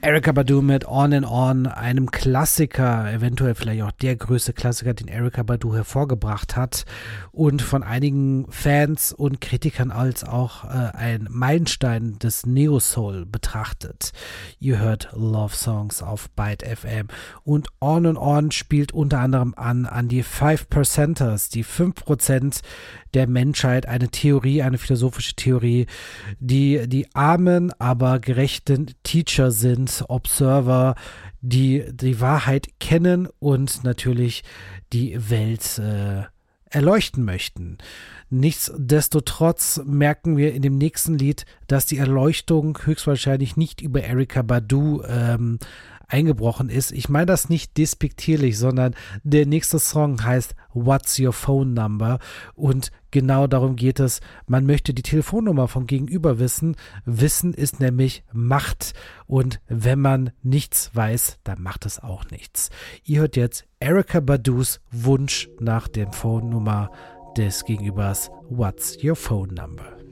Erykah Badu mit On and On, einem Klassiker, eventuell vielleicht auch der größte Klassiker, den Erykah Badu hervorgebracht hat und von einigen Fans und Kritikern als auch ein Meilenstein des Neo-Soul betrachtet. Ihr hört Love Songs auf Byte FM und On and On spielt unter anderem an die 5%ers, die 5% der Menschheit, eine Theorie, eine philosophische Theorie, die armen, aber gerechten Teacher sind, Observer, die die Wahrheit kennen und natürlich die Welt erleuchten möchten. Nichtsdestotrotz merken wir in dem nächsten Lied, dass die Erleuchtung höchstwahrscheinlich nicht über Erykah Badu eingebrochen ist. Ich meine das nicht despektierlich, sondern der nächste Song heißt What's Your Phone Number und genau darum geht es. Man möchte die Telefonnummer vom Gegenüber wissen. Wissen ist nämlich Macht und wenn man nichts weiß, dann macht es auch nichts. Ihr hört jetzt Erykah Badus Wunsch nach der Phone-Nummer des Gegenübers What's Your Phone Number?